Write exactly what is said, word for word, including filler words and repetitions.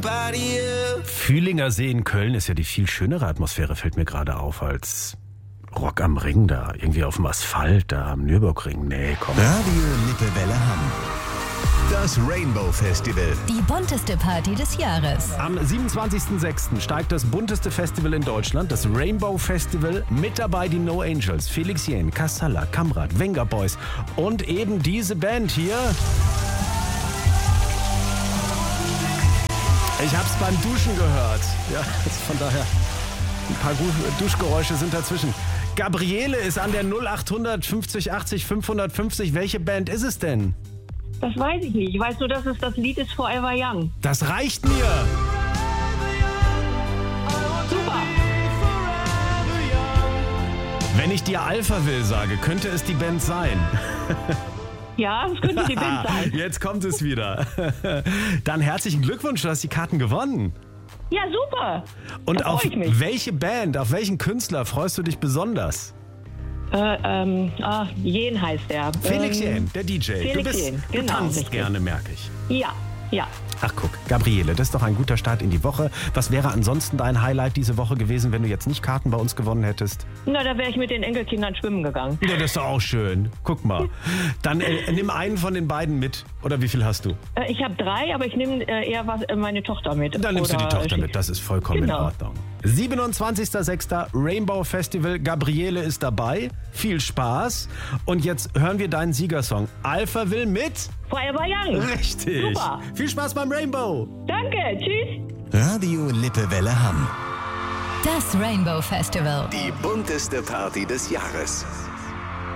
somebody else. Fühlinger See in Köln ist ja die viel schönere Atmosphäre, fällt mir gerade auf, als Rock am Ring da. Irgendwie auf dem Asphalt da am Nürburgring. Nee, komm. Radio Lippewelle Hamm. Das Rainbow Festival. Die bunteste Party des Jahres. Am siebenundzwanzigsten sechsten steigt das bunteste Festival in Deutschland, das Rainbow Festival. Mit dabei die No Angels, Felix Jähn, Kassala, Kamrat, Venga Boys und eben diese Band hier. Ich hab's beim Duschen gehört. Ja, von daher, ein paar Duschgeräusche sind dazwischen. Gabriele ist an der null acht hundert fünfzig achtzig fünfhundertfünfzig. Welche Band ist es denn? Das weiß ich nicht. Ich weiß nur, dass es das Lied ist Forever Young. Das reicht mir. Super. Wenn ich dir Alphaville sage, könnte es die Band sein. Ja, das könnte die Band sein. Jetzt kommt es wieder. Dann herzlichen Glückwunsch, du hast die Karten gewonnen. Ja, super. Und Da auf freu ich mich. welche Band, auf welchen Künstler freust du dich besonders? Äh, ähm, ah, Jähn heißt der. Felix ähm, Jähn, der D J. Felix du bist, Jähn, du genau, tanzt richtig. gerne, merke ich. Ja, ja. Ach guck, Gabriele, das ist doch ein guter Start in die Woche. Was wäre ansonsten dein Highlight diese Woche gewesen, wenn du jetzt nicht Karten bei uns gewonnen hättest? Na, da wäre ich mit den Enkelkindern schwimmen gegangen. Ja, das ist doch auch schön. Guck mal. Dann äh, nimm einen von den beiden mit. Oder wie viel hast du? Äh, ich habe drei, aber ich nehme äh, eher was, äh, meine Tochter mit. Dann nimmst du die Oder, Tochter äh, mit. Das ist vollkommen Genau. in Ordnung. siebenundzwanzigsten sechsten Rainbow Festival. Gabriele ist dabei. Viel Spaß. Und jetzt hören wir deinen Siegersong. Alphaville mit... Forever Young. Richtig. Super. Viel Spaß beim Rainbow. Danke, tschüss. Radio Lippewelle Hamm. Das Rainbow Festival. Die bunteste Party des Jahres.